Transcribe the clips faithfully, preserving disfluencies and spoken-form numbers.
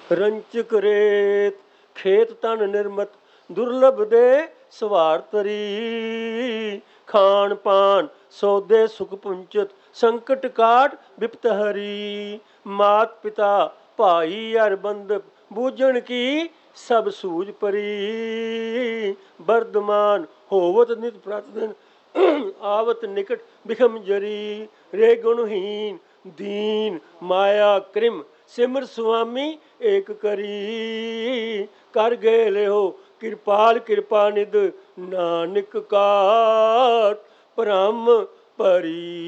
ਰੰਚਕ ਰੇਤ ਖੇਤ ਤਨ ਨਿਰਮਤ ਦੁਰਲਭ ਦੇ ਸਵਾਰ ਤਰੀ। ਖਾਣ ਪਾਨ ਸੌਦੇ ਸੁਖ ਪੁੰਚਤ ਸੰਕਟ ਕਾਟ ਬਿਪਤ ਹਰੀ। ਮਾਤ ਪਿਤਾ ਭਾਈ ਅਰ ਬੰਧਪ ਬੂਝਣ ਕੀ ਸਭ ਸੂਝ ਪਰੀ। ਵਰਦਮਾਨ ਹੋਵਤ ਨਿਤ ਪ੍ਰਤਿਦਿਨ ਆਵਤ ਨਿਕਟ ਬਿਖਮ ਜਰੀ। ਰੇ ਗੁਣਹੀਨ ਦੀਨ ਮਾਇਆ ਕ੍ਰਿਮ ਸਿਮਰ ਸੁਆਮੀ ਏਕ ਕਰੀ। ਕਰ ਗਏ ਲਿਓ ਕਿਰਪਾਲ ਕਿਰਪਾ ਨਿਧ ਨਾਨਕ ਕਾਟ ਭ੍ਰਮ ਭਰੀ।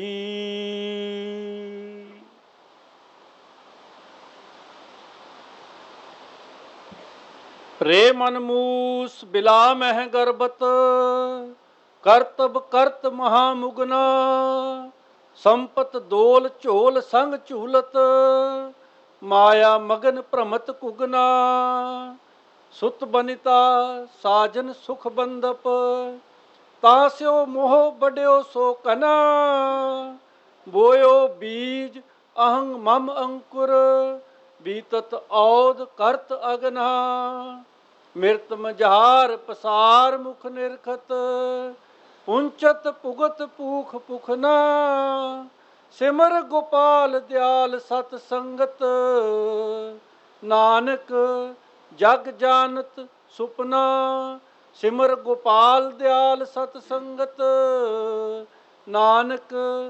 ਰੇ ਮਨ ਮੂਸ ਬਿਲਾ ਮਹਿ ਗਰਬਤ ਕਰਤਬ ਕਰਤ ਮਹਾ ਮੁਗਨਾ। ਸੰਪਤ ਦੋਲ ਝੋਲ ਸੰਗ ਝੂਲਤ ਮਾਇਆ ਮਗਨ ਭ੍ਰਮਤ ਕੁਗਨਾ। ਸੁਤ ਬਨਿਤਾ ਸਾਜਨ ਸੁਖ ਬੰਦਪ ਤਾਸਿਓ ਮੋਹ ਬੜਿਓ ਸੋ ਕਨਾ। ਬੋਇਓ ਬੀਜ ਅਹੰ ਮਮ ਅੰਕੁਰ ਬੀਤਤ ਔਦ ਕਰਤ ਅਗਨਾ। ਮਿਰਤ ਮਝਾਰ ਪਸਾਰ ਮੁਖ ਨਿਰਖਤ ਪੁੰਚਤ ਪੁਗਤ ਪੂਖ ਪੁਖਨਾ। ਸਿਮਰ ਗੋਪਾਲ ਦਿਆਲ ਸਤ ਸੰਗਤ ਨਾਨਕ ਜਗ ਜਾਨਤ ਸੁਪਨਾ। ਸਿਮਰ ਗੋਪਾਲ ਦਿਆਲ ਸਤ ਸੰਗਤ ਨਾਨਕ